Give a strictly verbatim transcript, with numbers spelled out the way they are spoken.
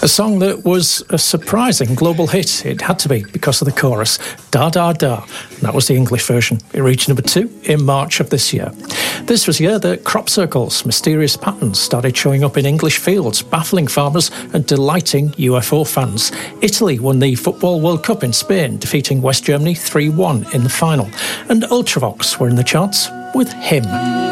A song that was a surprising global hit. It had to be because of the chorus, Da Da Da. And that was the English version. It reached number two in March of this year. This was the year that crop circles, mysterious patterns, started showing up in English fields, baffling farmers and delighting U F O fans. Italy won the Football World Cup in Spain, defeating West Germany three one in the final. And Ultravox were in the charts with Him.